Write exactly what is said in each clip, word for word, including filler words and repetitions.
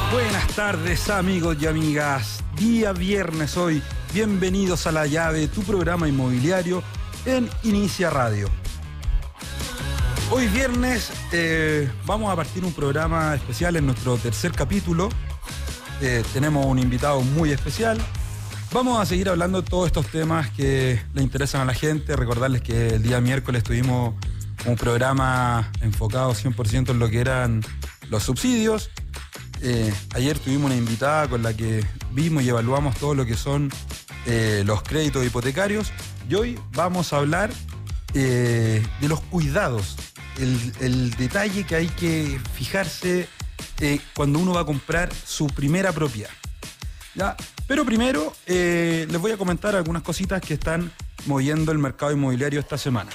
Buenas tardes, amigos y amigas. Día viernes hoy. Bienvenidos a La Llave, tu programa inmobiliario en Inicia Radio. Hoy viernes eh, vamos a partir un programa especial en nuestro tercer capítulo. Eh, tenemos un invitado muy especial. Vamos a seguir hablando de todos estos temas que le interesan a la gente. Recordarles que el día miércoles tuvimos un programa enfocado cien por ciento en lo que eran los subsidios. Eh, ayer tuvimos una invitada con la que vimos y evaluamos todo lo que son eh, los créditos hipotecarios. Y hoy vamos a hablar eh, de los cuidados, el, el detalle que hay que fijarse eh, cuando uno va a comprar su primera propiedad. ¿Ya? Pero primero eh, les voy a comentar algunas cositas que están moviendo el mercado inmobiliario esta semana.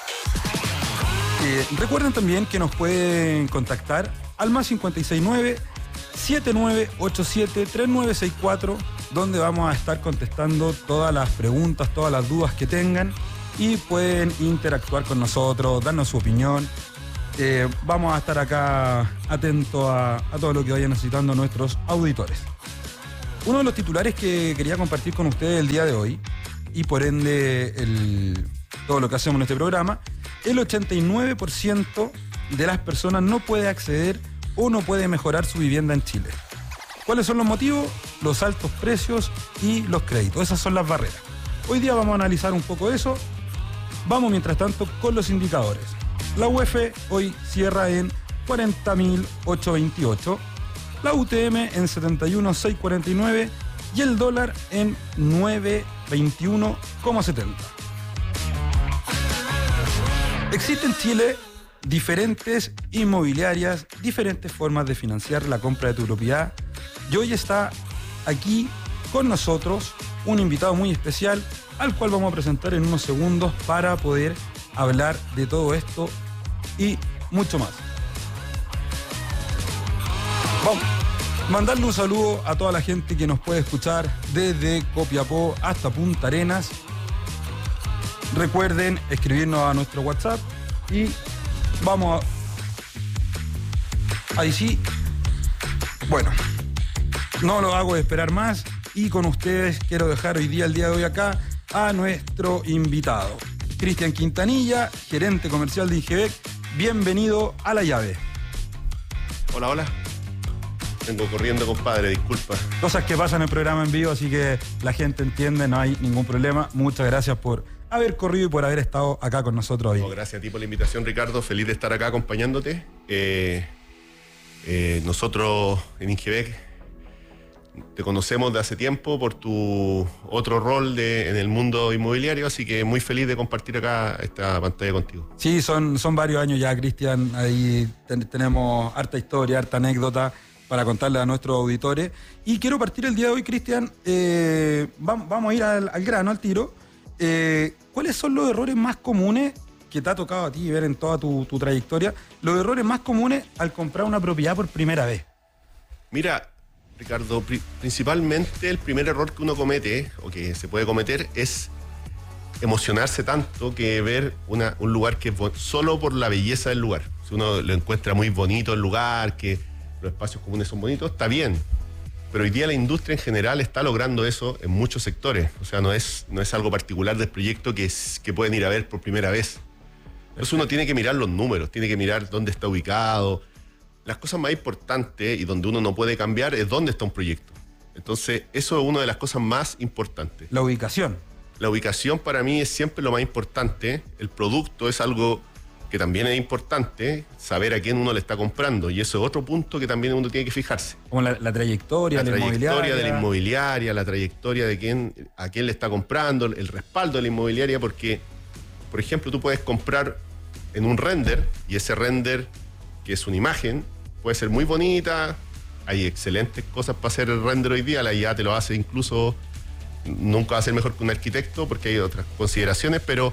Eh, recuerden también que nos pueden contactar al más cinco seis nueve, siete nueve ocho siete, tres nueve seis cuatro, donde vamos a estar contestando todas las preguntas, todas las dudas que tengan y pueden interactuar con nosotros, darnos su opinión. Eh, vamos a estar acá atentos a, a todo lo que vayan necesitando nuestros auditores. Uno de los titulares que quería compartir con ustedes el día de hoy, y por ende el, todo lo que hacemos en este programa, el ochenta y nueve por ciento de las personas no puede acceder o no puede mejorar su vivienda en Chile. ¿Cuáles son los motivos? Los altos precios y los créditos. Esas son las barreras. Hoy día vamos a analizar un poco eso. Vamos, mientras tanto, con los indicadores. La U E F hoy cierra en cuarenta mil ochocientos veintiocho, la U T M en setenta y uno mil seiscientos cuarenta y nueve y el dólar en nueve veintiuno coma setenta. Existe en Chile diferentes inmobiliarias, diferentes formas de financiar la compra de tu propiedad. Y hoy está aquí con nosotros un invitado muy especial al cual vamos a presentar en unos segundos para poder hablar de todo esto y mucho más. Vamos a mandarle un saludo a toda la gente que nos puede escuchar desde Copiapó hasta Punta Arenas. Recuerden escribirnos a nuestro WhatsApp y vamos a... Ahí sí. Bueno, no lo hago esperar más y con ustedes quiero dejar hoy día, el día de hoy acá, a nuestro invitado, Cristian Quintanilla, gerente comercial de Ingebec. Bienvenido a La Llave. Hola, hola. Vengo corriendo, compadre, disculpa. Cosas que pasan en el programa en vivo, así que la gente entiende, no hay ningún problema. Muchas gracias por haber corrido y por haber estado acá con nosotros hoy. No, gracias a ti por la invitación, Ricardo. Feliz de estar acá acompañándote. Eh, eh, nosotros en Ingebec te conocemos de hace tiempo por tu otro rol de, en el mundo inmobiliario, así que muy feliz de compartir acá esta pantalla contigo. Sí, son, son varios años ya, Cristian. Ahí ten, tenemos harta historia, harta anécdota para contarle a nuestros auditores. Y quiero partir el día de hoy, Cristian, eh, vamos, vamos a ir al, al grano, al tiro. Eh, ¿Cuáles son los errores más comunes que te ha tocado a ti ver en toda tu, tu trayectoria? Los errores más comunes al comprar una propiedad por primera vez. Mira, Ricardo, pri- principalmente el primer error que uno comete, o que se puede cometer, es emocionarse tanto que ver una, un lugar que es bon- solo por la belleza del lugar. Si uno lo encuentra muy bonito el lugar, que los espacios comunes son bonitos, está bien. Pero hoy día la industria en general está logrando eso en muchos sectores. O sea, no es, no es algo particular del proyecto que, es, que pueden ir a ver por primera vez. Entonces uno tiene que mirar los números, tiene que mirar dónde está ubicado. Las cosas más importantes y donde uno no puede cambiar es dónde está un proyecto. Entonces eso es una de las cosas más importantes. La ubicación. La ubicación para mí es siempre lo más importante. El producto es algo que también es importante, saber a quién uno le está comprando. Y eso es otro punto que también uno tiene que fijarse. Como la, la trayectoria, la la trayectoria inmobiliaria. de la inmobiliaria, la trayectoria de quién, a quién le está comprando, el respaldo de la inmobiliaria, porque, por ejemplo, tú puedes comprar en un render, y ese render, que es una imagen, puede ser muy bonita, hay excelentes cosas para hacer el render hoy día, la I A te lo hace incluso, nunca va a ser mejor que un arquitecto, porque hay otras consideraciones, pero,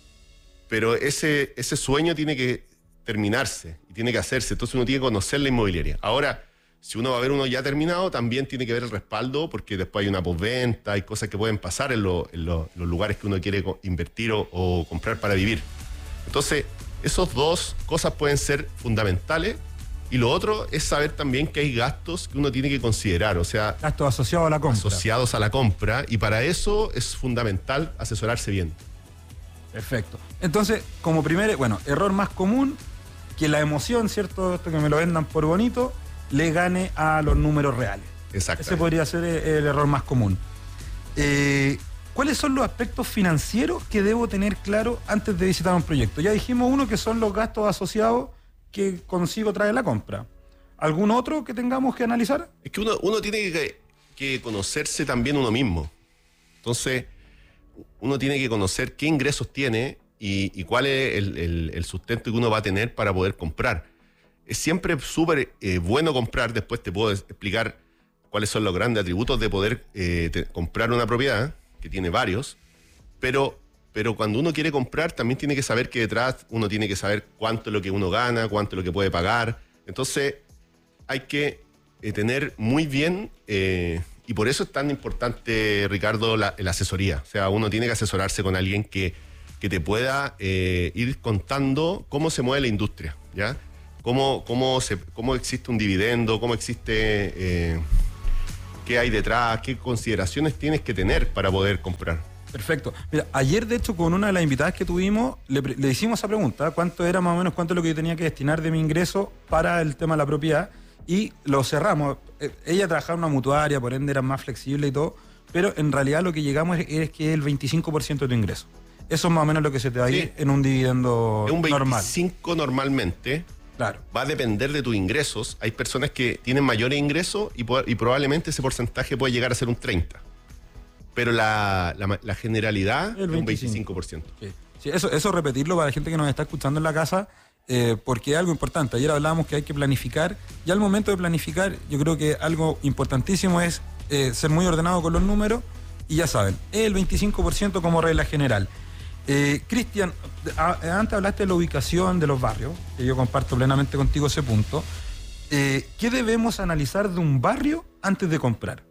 pero ese, ese sueño tiene que terminarse, y tiene que hacerse, entonces uno tiene que conocer la inmobiliaria. Ahora, si uno va a ver uno ya terminado, también tiene que ver el respaldo, porque después hay una postventa, hay cosas que pueden pasar en, lo, en, lo, en los lugares que uno quiere invertir o, o comprar para vivir. Entonces, esas dos cosas pueden ser fundamentales Y lo otro es saber también que hay gastos que uno tiene que considerar, o sea, gastos asociados a la compra. Asociados a la compra, y para eso es fundamental asesorarse bien. Perfecto. Entonces, como primer, bueno, error más común, que la emoción, ¿cierto? Esto que me lo vendan por bonito, le gane a los números reales. Exacto. Ese podría ser el error más común. Eh, ¿Cuáles son los aspectos financieros que debo tener claro antes de visitar un proyecto? Ya dijimos uno que son los gastos asociados que consigo traer la compra. ¿Algún otro que tengamos que analizar? Es que uno, uno tiene que, que conocerse también uno mismo. Entonces, uno tiene que conocer qué ingresos tiene y, y cuál es el, el, el sustento que uno va a tener para poder comprar. Es siempre súper eh, bueno comprar. Después te puedo explicar cuáles son los grandes atributos de poder eh, te, comprar una propiedad, que tiene varios, pero... Pero cuando uno quiere comprar, también tiene que saber que detrás uno tiene que saber cuánto es lo que uno gana, cuánto es lo que puede pagar. Entonces, hay que eh, tener muy bien, eh, y por eso es tan importante, Ricardo, la, la asesoría. O sea, uno tiene que asesorarse con alguien que, que te pueda eh, ir contando cómo se mueve la industria, ¿ya? Cómo, cómo, se, cómo existe un dividendo, cómo existe, eh, qué hay detrás, qué consideraciones tienes que tener para poder comprar. Perfecto. Mira, ayer de hecho con una de las invitadas que tuvimos le, le hicimos esa pregunta, cuánto era más o menos, cuánto es lo que yo tenía que destinar de mi ingreso para el tema de la propiedad, y lo cerramos. Eh, ella trabajaba en una mutuaria, por ende era más flexible y todo, pero en realidad lo que llegamos es, es que es el veinticinco por ciento de tu ingreso. Eso es más o menos lo que se te va a ir sí. en un dividendo es un normal. veinticinco normalmente. Claro. Va a depender de tus ingresos. Hay personas que tienen mayores ingresos y, y probablemente ese porcentaje puede llegar a ser un treinta por ciento. Pero la, la, la generalidad es un veinticinco por ciento. Sí. Sí, eso, eso repetirlo para la gente que nos está escuchando en la casa, eh, porque es algo importante. Ayer hablábamos que hay que planificar, y al momento de planificar, yo creo que algo importantísimo es eh, ser muy ordenado con los números, y ya saben, el veinticinco por ciento como regla general. Eh, Cristian, antes hablaste de la ubicación de los barrios, que yo comparto plenamente contigo ese punto. Eh, ¿Qué debemos analizar de un barrio antes de comprar?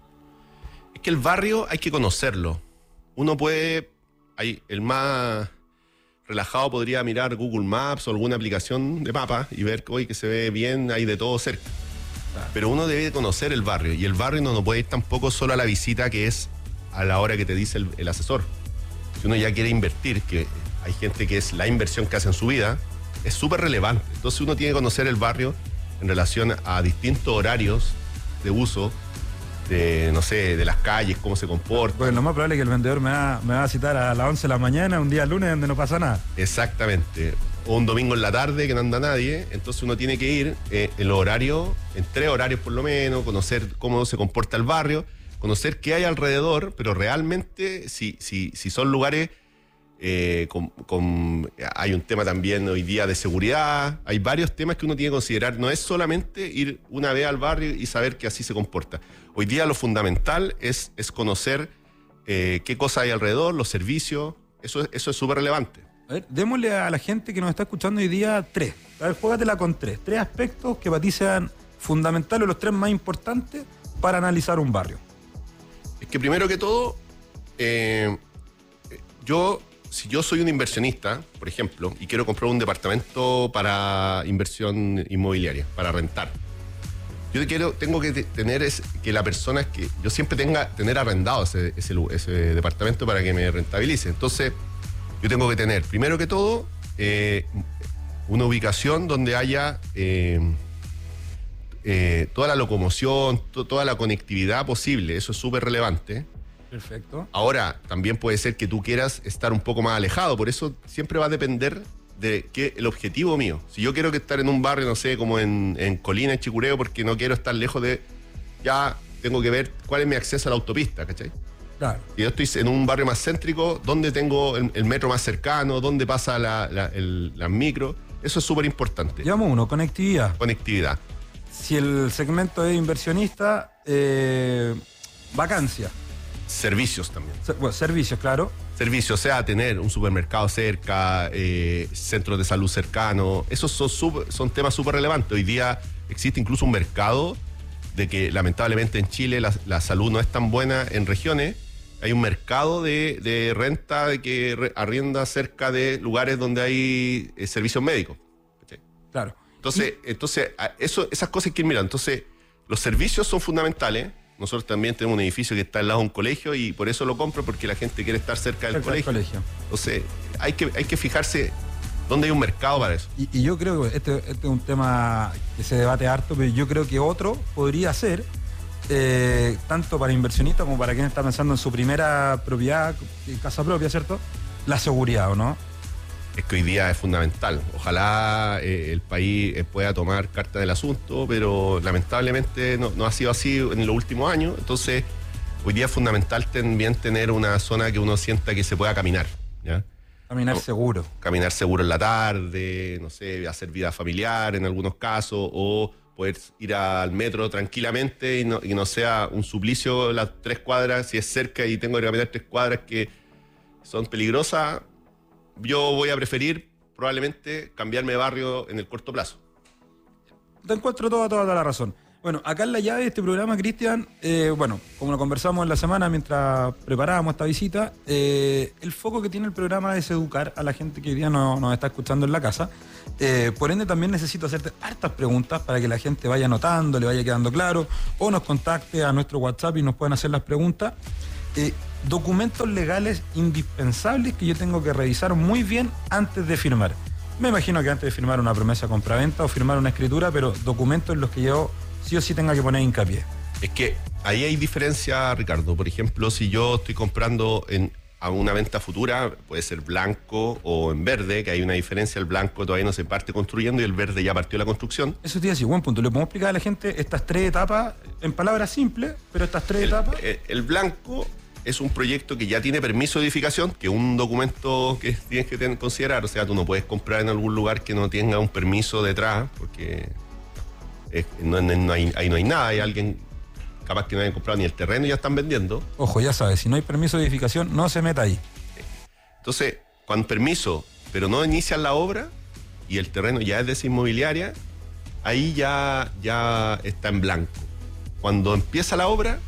Es que el barrio hay que conocerlo. Uno puede, hay, el más relajado podría mirar Google Maps o alguna aplicación de mapa y ver que hoy que se ve bien, hay de todo cerca. Claro. Pero uno debe conocer el barrio, y el barrio no, no puede ir tampoco solo a la visita que es a la hora que te dice el, el asesor. Si uno ya quiere invertir, que hay gente que es la inversión que hace en su vida, es súper relevante. Entonces uno tiene que conocer el barrio en relación a distintos horarios de uso, de, no sé, de las calles, cómo se comporta. Pues lo más probable es que el vendedor me va, me va a citar a las once de la mañana, un día lunes donde no pasa nada. Exactamente. O un domingo en la tarde que no anda nadie. Entonces uno tiene que ir eh, en los horarios, en tres horarios por lo menos, conocer cómo se comporta el barrio, conocer qué hay alrededor, pero realmente si, si, si son lugares... Eh, con, con, hay un tema también hoy día de seguridad, hay varios temas que uno tiene que considerar. No es solamente ir una vez al barrio y saber que así se comporta. Hoy día lo fundamental es, es conocer eh, qué cosas hay alrededor, los servicios. Eso, eso es súper relevante. A ver, démosle a la gente que nos está escuchando hoy día tres. A ver, juégatela con tres. Tres aspectos que para ti sean fundamentales, los tres más importantes para analizar un barrio. Es que primero que todo, eh, yo... Si yo soy un inversionista, por ejemplo, y quiero comprar un departamento para inversión inmobiliaria, para rentar, yo quiero, tengo que tener es, que la persona que yo siempre tenga tener arrendado ese, ese, ese departamento para que me rentabilice. Entonces, yo tengo que tener, primero que todo, eh, una ubicación donde haya eh, eh, toda la locomoción, to, toda la conectividad posible. Eso es súper relevante. Perfecto. Ahora, también puede ser que tú quieras estar un poco más alejado, por eso siempre va a depender de qué el objetivo mío. Si yo quiero que estar en un barrio, no sé, como en, en Colina, en Chicureo, porque no quiero estar lejos de... Ya tengo que ver cuál es mi acceso a la autopista, ¿cachai? Claro. Si yo estoy en un barrio más céntrico, ¿dónde tengo el, el metro más cercano? ¿Dónde pasa la, la, el, la micro? Eso es súper importante. Llevamos uno, conectividad. Conectividad. Si el segmento es inversionista, eh, vacancia. Servicios también. Bueno, servicios, claro. Servicios, o sea, tener un supermercado cerca, eh, centros de salud cercanos. Esos son, super, son temas súper relevantes. Hoy día existe incluso un mercado de que lamentablemente en Chile la, la salud no es tan buena en regiones. Hay un mercado de, de renta de que re, arrienda cerca de lugares donde hay eh, servicios médicos. ¿Sí? Claro. Entonces, entonces eso, esas cosas hay que ir mirando. Entonces, los servicios son fundamentales. Nosotros también tenemos un edificio que está al lado de un colegio y por eso lo compro, porque la gente quiere estar cerca del Cerca del colegio. colegio. Entonces, hay que, hay que fijarse dónde hay un mercado para eso. Y, y yo creo que este, este es un tema que se debate harto, pero yo creo que otro podría ser, eh, tanto para inversionistas como para quien está pensando en su primera propiedad, casa propia, ¿cierto? La seguridad, ¿o no? Es que hoy día es fundamental. Ojalá eh, el país eh, pueda tomar carta del asunto, pero lamentablemente no, no ha sido así en los últimos años. Entonces, hoy día es fundamental también tener una zona que uno sienta que se pueda caminar, ¿ya? Caminar No, seguro. Caminar seguro en la tarde, no sé, hacer vida familiar en algunos casos, o poder ir al metro tranquilamente y no, y no sea un suplicio las tres cuadras, si es cerca y tengo que caminar tres cuadras que son peligrosas. Yo voy a preferir probablemente cambiarme de barrio en el corto plazo. Te encuentro toda, toda, toda la razón. Bueno, acá en la llave de este programa, Cristian, eh, bueno, como lo conversamos en la semana mientras preparábamos esta visita, eh, el foco que tiene el programa es educar a la gente que hoy día no- nos está escuchando en la casa. Eh, por ende, también necesito hacerte hartas preguntas para que la gente vaya anotando, le vaya quedando claro, o nos contacte a nuestro WhatsApp y nos puedan hacer las preguntas. Eh, documentos legales indispensables que yo tengo que revisar muy bien antes de firmar. Me imagino que antes de firmar una promesa de compraventa o firmar una escritura, pero documentos en los que yo sí o sí tenga que poner hincapié. Es que ahí hay diferencia, Ricardo. Por ejemplo, si yo estoy comprando en, a una venta futura, puede ser blanco o en verde, que hay una diferencia. El blanco todavía no se parte construyendo y el verde ya partió la construcción. Eso te iba a decir, buen punto. ¿Le podemos explicar a la gente estas tres etapas en palabras simples, pero estas tres El, etapas? el- el blanco es un proyecto que ya tiene permiso de edificación, que es un documento que tienes que ten- considerar. O sea, tú no puedes comprar en algún lugar que no tenga un permiso detrás, porque es- no, no- no hay, ahí no hay nada. Hay alguien capaz que no haya comprado ni el terreno y ya están vendiendo. Ojo, ya sabes, si no hay permiso de edificación, no se meta ahí. Entonces, con permiso, pero no inician la obra y el terreno ya es de esa inmobiliaria, ahí ya, ya está en blanco. Cuando empieza la obra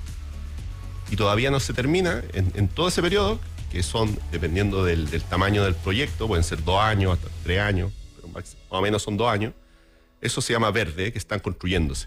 y todavía no se termina, en, en todo ese periodo, que son, dependiendo del, del tamaño del proyecto, pueden ser dos años, hasta tres años, pero más, más o menos son dos años, eso se llama verde, que están construyéndose.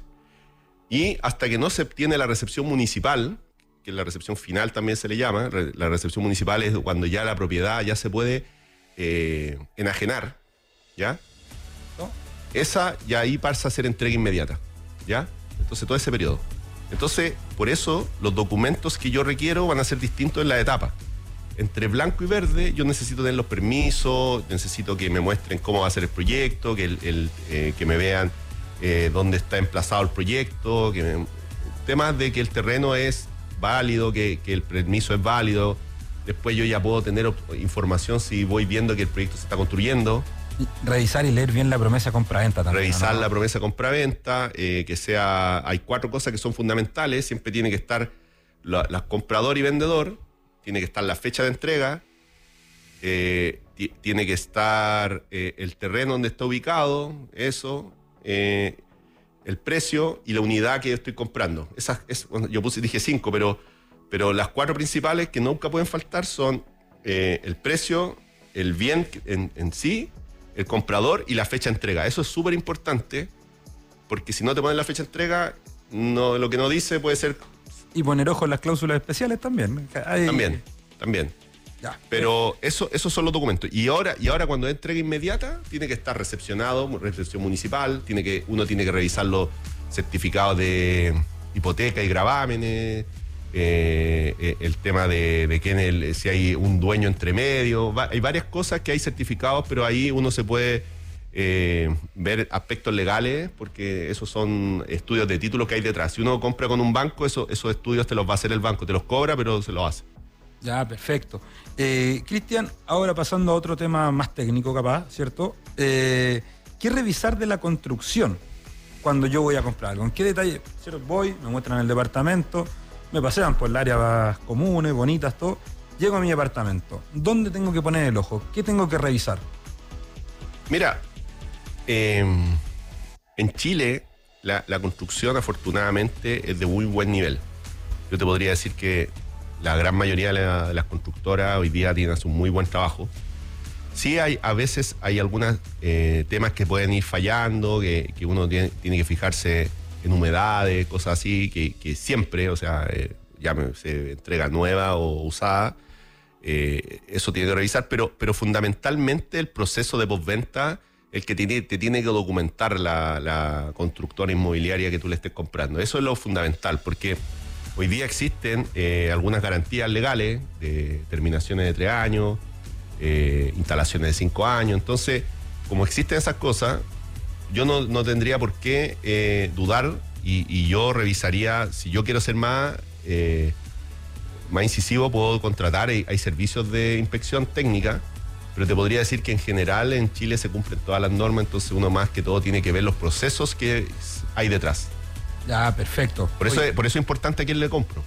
Y hasta que no se obtiene la recepción municipal, que la recepción final también se le llama, re- la recepción municipal es cuando ya la propiedad ya se puede eh, enajenar, ¿ya? ¿No? Esa ya ahí pasa a ser entrega inmediata, ¿ya? Entonces todo ese periodo. Entonces, por eso los documentos que yo requiero van a ser distintos en la etapa. Entre blanco y verde yo necesito tener los permisos, necesito que me muestren cómo va a ser el proyecto, que, el, el, eh, que me vean eh, dónde está emplazado el proyecto, que me- temas de que el terreno es válido, que, que el permiso es válido. Después yo ya puedo tener op- información si voy viendo que el proyecto se está construyendo. Y revisar y leer bien la promesa compraventa también. Revisar ¿no? la promesa compraventa, eh, que sea, hay cuatro cosas que son fundamentales, siempre tiene que estar la, la comprador y vendedor, tiene que estar la fecha de entrega, eh, ti- tiene que estar eh, el terreno donde está ubicado, eso, eh, el precio y la unidad que yo estoy comprando. Esas, es, bueno, yo puse, dije cinco, pero, pero las cuatro principales que nunca pueden faltar son eh, el precio, el bien en, en sí, el comprador y la fecha de entrega. Eso es súper importante, porque si no te ponen la fecha de entrega, no, lo que no dice puede ser Y poner ojo en las cláusulas especiales también. Hay- también, también. Ya. Pero eso, esos son los documentos. Y ahora, y ahora cuando es entrega inmediata, tiene que estar recepcionado, recepción municipal, tiene que, uno tiene que revisar los certificados de hipoteca y gravámenes, eh, eh, el tema de, de quién el, si hay un dueño entre medio. Va- hay varias cosas que hay certificados, pero ahí uno se puede eh, ver aspectos legales, porque esos son estudios de títulos que hay detrás. Si uno compra con un banco, eso, esos estudios te los va a hacer el banco, te los cobra, pero se los hace. Ya, perfecto. Eh, Cristian, ahora pasando a otro tema más técnico capaz, ¿cierto? Eh, ¿Qué revisar de la construcción cuando yo voy a comprar algo? ¿En qué detalle? ¿Cierto? Voy, me muestran el departamento, me pasean por las áreas comunes, bonitas, todo. Llego a mi departamento. ¿Dónde tengo que poner el ojo? ¿Qué tengo que revisar? Mira, eh, en Chile la, la construcción afortunadamente es de muy buen nivel. Yo te podría decir que la gran mayoría de, la- de las constructoras hoy día tienen un muy buen trabajo. Sí, hay, a veces hay algunos eh, temas que pueden ir fallando, que, que uno tiene, tiene que fijarse en humedades, cosas así, que, que siempre, o sea, eh, ya me, se entrega nueva o usada, eh, eso tiene que revisar, pero, pero fundamentalmente el proceso de postventa, el que tiene, te tiene que documentar la, la constructora inmobiliaria que tú le estés comprando. Eso es lo fundamental, porque hoy día existen eh, algunas garantías legales de terminaciones de tres años, eh, instalaciones de cinco años. Entonces, como existen esas cosas, yo no, no tendría por qué eh, dudar y, y yo revisaría, si yo quiero ser más, eh, más incisivo, puedo contratar, hay, hay servicios de inspección técnica, pero te podría decir que en general en Chile se cumplen todas las normas, entonces uno más que todo tiene que ver los procesos que hay detrás. Ya, perfecto. Por eso, por eso es importante a quién le compro.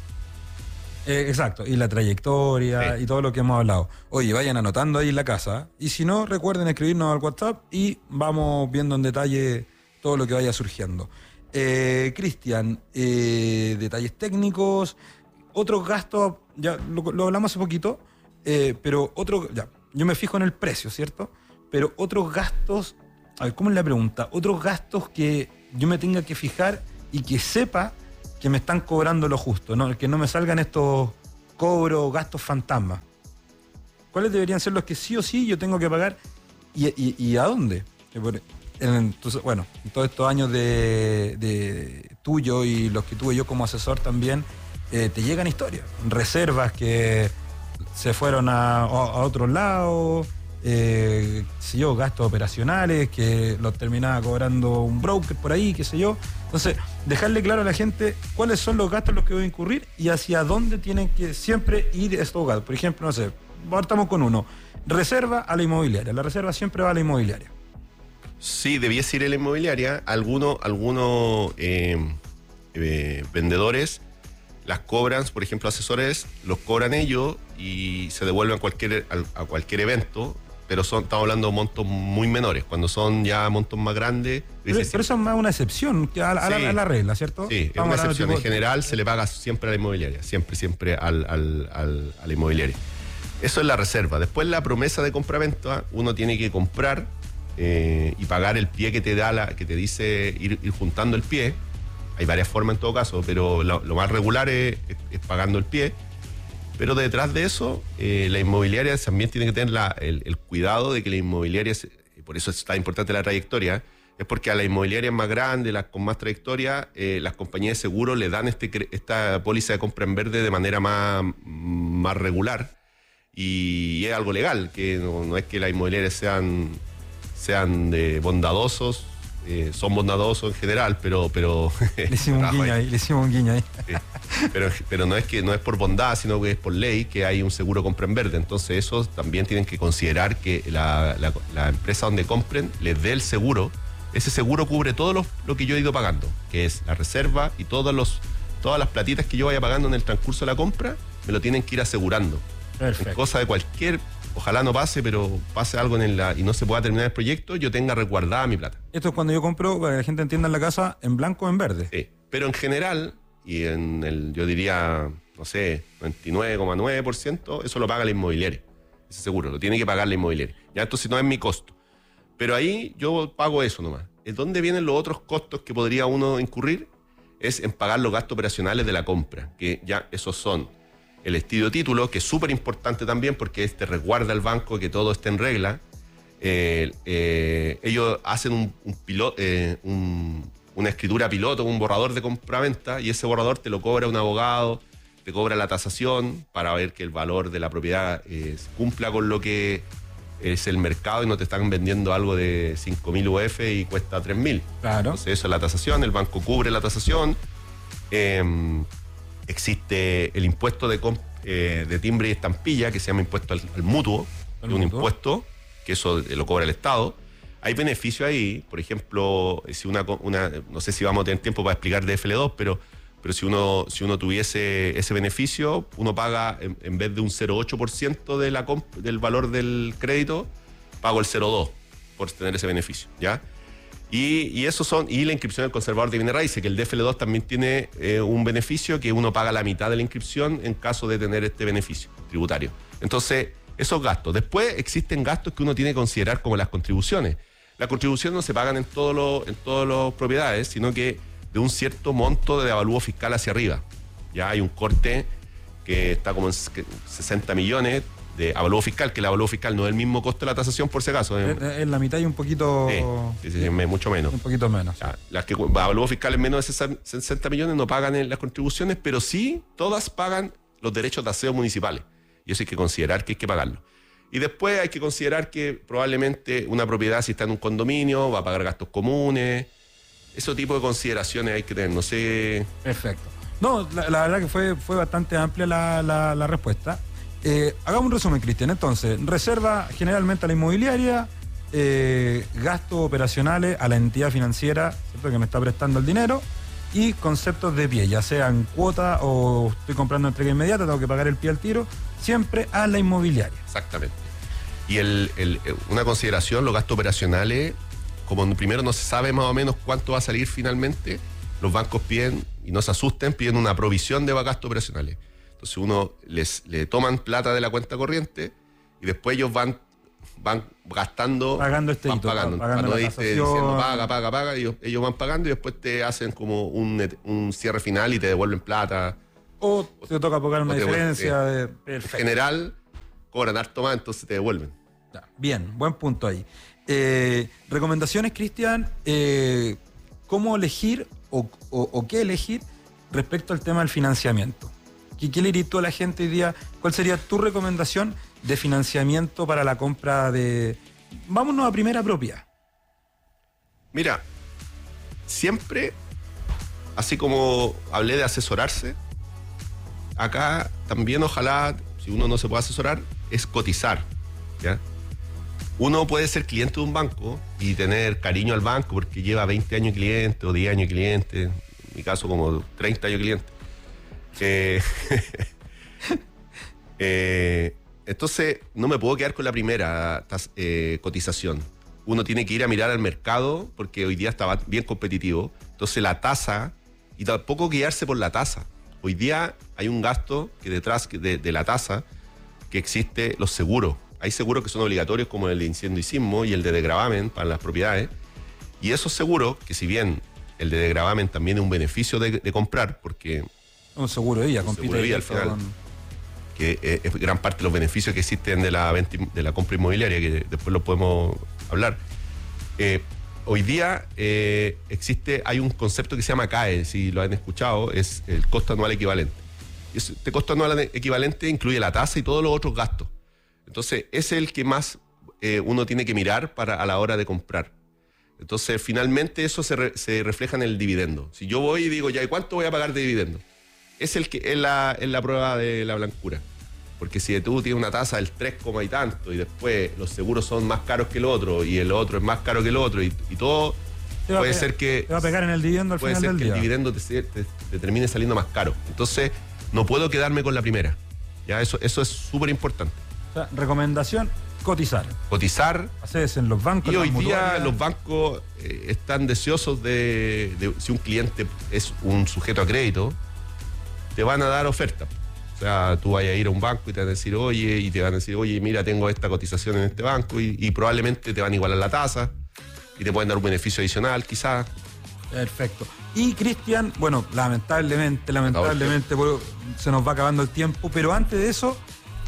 Eh, exacto, y la trayectoria sí. y todo lo que hemos hablado. Oye, vayan anotando ahí en la casa, y si no, recuerden escribirnos al WhatsApp y vamos viendo en detalle todo lo que vaya surgiendo. Eh, Cristian, eh, detalles técnicos, otros gastos, ya lo, lo hablamos hace poquito, eh, pero otro, ya, yo me fijo en el precio, ¿cierto? Pero otros gastos, a ver, ¿cómo es la pregunta? Otros gastos que yo me tenga que fijar y que sepa que me están cobrando lo justo, ¿no? Que no me salgan estos cobros, gastos fantasmas. ¿Cuáles deberían ser los que sí o sí yo tengo que pagar y, y, y a dónde? Entonces, bueno, en todos estos años de, de tuyo y los que tuve yo como asesor también, eh, te llegan historias, reservas que se fueron a, a, a otros lados, eh, qué sé yo, gastos operacionales que los terminaba cobrando un broker por ahí, qué sé yo. Entonces, dejarle claro a la gente cuáles son los gastos en los que voy a incurrir y hacia dónde tienen que siempre ir estos gastos. Por ejemplo, no sé, partamos con uno, reserva a la inmobiliaria. La reserva siempre va a la inmobiliaria. Sí, debiese ir a la inmobiliaria. Algunos, algunos eh, eh, vendedores las cobran, por ejemplo, asesores, los cobran ellos y se devuelven a cualquier, a, a cualquier evento, pero son, estamos hablando de montos muy menores. Cuando son ya montos más grandes... Pero, pero eso es más una excepción a, a, sí, la, a la regla, ¿cierto? Sí, es una excepción. En general se le paga siempre a la inmobiliaria, siempre, siempre al, al, al, a la inmobiliaria. Eso es la reserva. Después la promesa de compraventa, uno tiene que comprar eh, y pagar el pie que te da, la, que te dice ir, ir juntando el pie. Hay varias formas en todo caso, pero lo, lo más regular es, es, es pagando el pie. Pero detrás de eso, eh, la inmobiliaria también tiene que tener la, el, el cuidado de que la inmobiliaria, por eso es tan importante la trayectoria, es porque a las inmobiliarias más grandes, las con más trayectoria, eh, las compañías de seguro le dan este, esta póliza de compra en verde de manera más, más regular. Y es algo legal, que no, no es que las inmobiliarias sean, sean de bondadosos, eh, son bondadosos en general, pero... pero le hicimos un guiño ahí, le hicimos un guiño ahí. Sí. Pero, pero no es que no es por bondad, sino que es por ley que hay un seguro compra en verde. Entonces esos también tienen que considerar que la, la, la empresa donde compren les dé el seguro. Ese seguro cubre todo lo, lo que yo he ido pagando, que es la reserva y todos los, todas las platitas que yo vaya pagando en el transcurso de la compra, me lo tienen que ir asegurando. Perfecto. En cosa de cualquier, ojalá no pase, pero pase algo en el, y no se pueda terminar el proyecto, yo tenga resguardada mi plata. Esto es cuando yo compro, para que la gente entienda en la casa, en blanco o en verde. Sí, pero en general, y en el, yo diría, no sé, noventa y nueve coma nueve por ciento, eso lo paga la inmobiliaria. Ese seguro, lo tiene que pagar la inmobiliaria. Ya esto si no es mi costo. Pero ahí yo pago eso nomás. ¿Es dónde vienen los otros costos que podría uno incurrir? Es en pagar los gastos operacionales de la compra, que ya esos son el estudio título, que es súper importante también porque este resguarda al banco que todo esté en regla. Eh, eh, ellos hacen un, un piloto, eh, un, una escritura piloto, un borrador de compraventa, y ese borrador te lo cobra un abogado, te cobra la tasación para ver que el valor de la propiedad eh, cumpla con lo que es el mercado y no te están vendiendo algo de cinco mil U F y cuesta tres mil. Claro. Entonces eso es la tasación, el banco cubre la tasación. Eh, existe el impuesto de, eh, de timbre y estampilla, que se llama impuesto al, al mutuo, ¿El un mutuo? impuesto que eso lo cobra el Estado. Hay beneficios ahí, por ejemplo, si una, una no sé si vamos a tener tiempo para explicar de F L dos, pero, pero si uno si uno tuviese ese beneficio, uno paga, en, en vez de un cero coma ocho por ciento de la comp, del valor del crédito, pago el cero coma dos por ciento por tener ese beneficio, ¿ya? Y, y eso son, y la inscripción del conservador de bienes raíces, que el D F L dos también tiene eh, un beneficio que uno paga la mitad de la inscripción en caso de tener este beneficio tributario. Entonces, Esos gastos. Después existen gastos que uno tiene que considerar como las contribuciones. Las contribuciones no se pagan en todos los, en todas las propiedades, sino que de un cierto monto de avalúo fiscal hacia arriba. Ya hay un corte que está como en sesenta millones de avalúo fiscal, que el avalúo fiscal no es el mismo costo de la tasación, por si acaso. En, en la mitad y un poquito... Sí, sí, sí, mucho menos. Un poquito menos. Ya, las que avalúo fiscal es menos de sesenta millones no pagan en las contribuciones, pero sí todas pagan los derechos de aseo municipales. Y eso hay que considerar que hay que pagarlo. Y después hay que considerar que probablemente una propiedad, si está en un condominio, va a pagar gastos comunes. Ese tipo de consideraciones hay que tener, no sé... Perfecto. No, la, la verdad que fue, fue bastante amplia la, la, la respuesta. Eh, hagamos un resumen, Cristian. Entonces, reserva generalmente a la inmobiliaria, eh, gastos operacionales a la entidad financiera, ¿cierto?, que me está prestando el dinero, y conceptos de pie, ya sean cuota o estoy comprando entrega inmediata, tengo que pagar el pie al tiro, siempre a la inmobiliaria. Exactamente. Y el, el, una consideración, los gastos operacionales, como primero no se sabe más o menos cuánto va a salir finalmente, los bancos piden, y no se asusten, piden una provisión de gastos operacionales. Entonces uno les le toman plata de la cuenta corriente y después ellos van van gastando, pagando este van hito, pagando, pagando para no la irte tasación. diciendo paga, paga, paga, y ellos, ellos van pagando y después te hacen como un, un cierre final y te devuelven plata. O te toca pagar una diferencia de... En general, cobran harto más, entonces te devuelven. Bien, buen punto ahí. Eh, recomendaciones, Cristian, eh, ¿cómo elegir o, o, o qué elegir respecto al tema del financiamiento? ¿Qué, qué le dirías tú a la gente hoy día? ¿Cuál sería tu recomendación de financiamiento para la compra de... Vámonos a primera propiedad. Mira, siempre, así como hablé de asesorarse, acá también ojalá, si uno no se puede asesorar, es cotizar, ¿ya? Uno puede ser cliente de un banco y tener cariño al banco porque lleva veinte años cliente o diez años cliente, en mi caso como treinta años cliente. Eh, eh, entonces, no me puedo quedar con la primera eh, cotización. Uno tiene que ir a mirar al mercado porque hoy día está bien competitivo. Entonces, la tasa, y tampoco guiarse por la tasa. Hoy día hay un gasto que detrás de, de la tasa que existe los seguros. Hay seguros que son obligatorios como el de incendio y sismo y el de degravamen para las propiedades. Y esos seguros, que si bien el de degravamen también es un beneficio de, de comprar, porque... Un seguro de vida, un compite seguro de vida al final, con... que es, es gran parte de los beneficios que existen de la, venta, de la compra inmobiliaria, que después lo podemos hablar. Eh, hoy día eh, existe, hay un concepto que se llama C A E, si lo han escuchado, es el costo anual equivalente. Este costo anual equivalente incluye la tasa y todos los otros gastos. Entonces, es el que más eh, uno tiene que mirar para, a la hora de comprar. Entonces, finalmente eso se, re, se refleja en el dividendo. Si yo voy y digo, ya, ¿y cuánto voy a pagar de dividendo? Es el que es la, es la prueba de la blancura. Porque si tú tienes una tasa del tres, y tanto, y después los seguros son más caros que el otro, y el otro es más caro que el otro, y, y todo puede pegar, ser que... Te va a pegar en el dividendo al puede final ser del que día. el dividendo te, te, te termine saliendo más caro. Entonces, no puedo quedarme con la primera. Ya, eso, eso es súper importante. O sea, recomendación, cotizar. Cotizar. Haces en los bancos. Y hoy día los bancos eh, están deseosos de, de, si un cliente es un sujeto a crédito, te van a dar oferta. O sea, tú vas a ir a un banco y te van a decir, oye, y te van a decir, oye, mira, tengo esta cotización en este banco, y, y probablemente te van a igualar la tasa y te pueden dar un beneficio adicional, quizás. Perfecto. Y Cristian, bueno, lamentablemente, lamentablemente bueno, se nos va acabando el tiempo, pero antes de eso,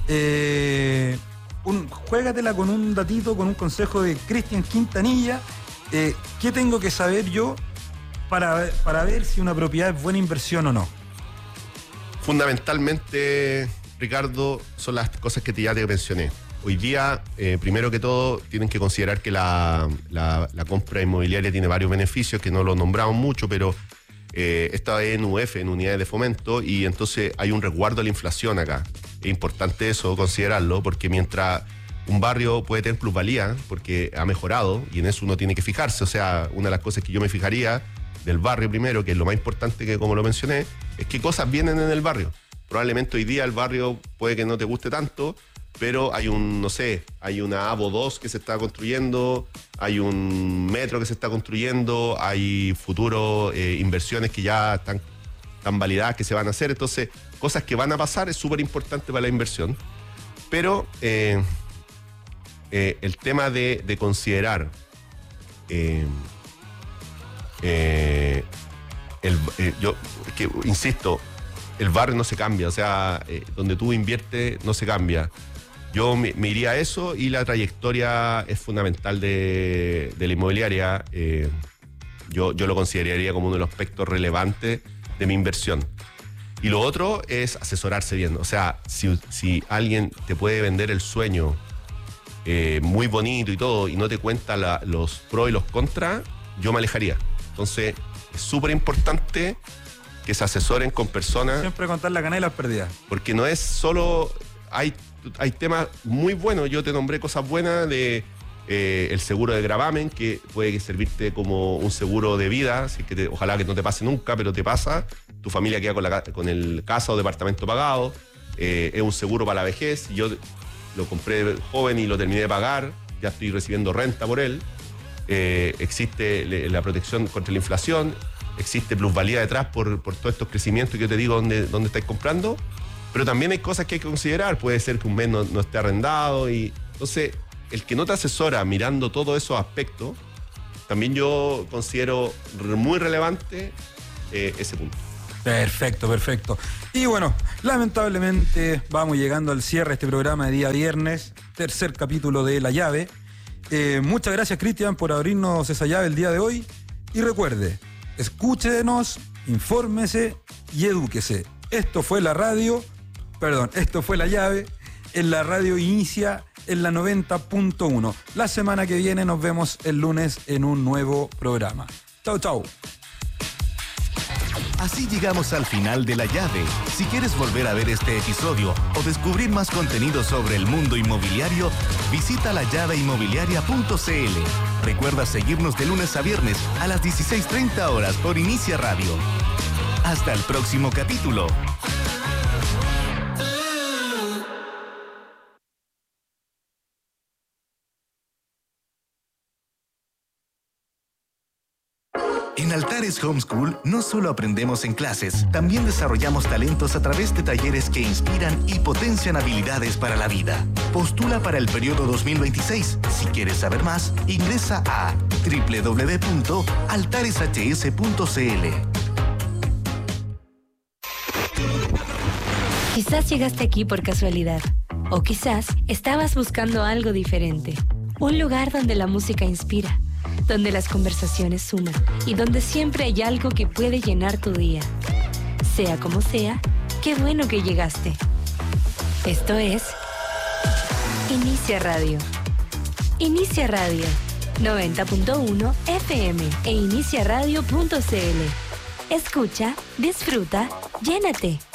eh, un, juégatela con un datito, con un consejo de Cristian Quintanilla. Eh, ¿Qué tengo que saber yo para, para ver si una propiedad es buena inversión o no? Fundamentalmente, Ricardo, son las cosas que te, ya te mencioné. Hoy día, eh, primero que todo, tienen que considerar que la, la, la compra inmobiliaria tiene varios beneficios, que no lo nombramos mucho, pero eh, esta es en U F, en unidades de fomento, y entonces hay un resguardo a la inflación acá. Es importante eso, considerarlo, porque mientras un barrio puede tener plusvalía, porque ha mejorado, y en eso uno tiene que fijarse. O sea, una de las cosas que yo me fijaría del barrio primero, que es lo más importante, que como lo mencioné, es qué cosas vienen en el barrio. Probablemente hoy día el barrio puede que no te guste tanto, pero hay un, no sé, hay una AVO dos que se está construyendo, hay un metro que se está construyendo, hay futuros eh, inversiones que ya están, están validadas, que se van a hacer. Entonces, cosas que van a pasar es súper importante para la inversión. Pero eh, eh, el tema de, de considerar eh, eh, el, eh, yo que, insisto, el barrio no se cambia, o sea, eh, donde tú inviertes no se cambia. Yo me, me iría a eso, y la trayectoria es fundamental de, de la inmobiliaria. Eh, yo, yo lo consideraría como uno de los aspectos relevantes de mi inversión. Y lo otro es asesorarse bien. O sea, si, si alguien te puede vender el sueño eh, muy bonito y todo, y no te cuenta la, los pros y los contras, yo me alejaría. Entonces, es súper importante que se asesoren con personas. Siempre contar la ganancia y las pérdidas. Porque no es solo... Hay, hay temas muy buenos. Yo te nombré cosas buenas de eh, el seguro de gravamen, que puede servirte como un seguro de vida, así que te, ojalá que no te pase nunca, pero te pasa. Tu familia queda con, la, con el casa o departamento pagado. Eh, es un seguro para la vejez. Yo lo compré joven y lo terminé de pagar. Ya estoy recibiendo renta por él. Eh, existe le, la protección contra la inflación. Existe plusvalía detrás por, por todos estos crecimientos que yo te digo dónde, dónde estáis comprando. Pero también hay cosas que hay que considerar. Puede ser que un mes no, no esté arrendado. Y entonces, el que no te asesora mirando todos esos aspectos, también yo considero muy relevante eh, ese punto. Perfecto, perfecto. Y bueno, lamentablemente vamos llegando al cierre de este programa de día viernes, tercer capítulo de La Llave. Eh, muchas gracias, Cristian, por abrirnos esa llave el día de hoy. Y recuerde, escúchenos, infórmese y edúquese. Esto fue la radio, perdón, esto fue La Llave, en la radio Inicia en la noventa punto uno. La semana que viene nos vemos el lunes en un nuevo programa. Chau, chau. Así llegamos al final de La Llave. Si quieres volver a ver este episodio o descubrir más contenido sobre el mundo inmobiliario, visita la llave inmobiliaria punto c l. Recuerda seguirnos de lunes a viernes a las dieciséis treinta horas por Inicia Radio. Hasta el próximo capítulo. En Altares Homeschool no solo aprendemos en clases, también desarrollamos talentos a través de talleres que inspiran y potencian habilidades para la vida. Postula para el periodo dos mil veintiséis. Si quieres saber más, ingresa a doble u doble u doble u punto altares h s punto c l. Quizás llegaste aquí por casualidad, o quizás estabas buscando algo diferente. Un lugar donde la música inspira, donde las conversaciones suman y donde siempre hay algo que puede llenar tu día. Sea como sea, qué bueno que llegaste. Esto es Inicia Radio. Inicia Radio, noventa punto uno F M e inicia radio punto c l. Escucha, disfruta, llénate.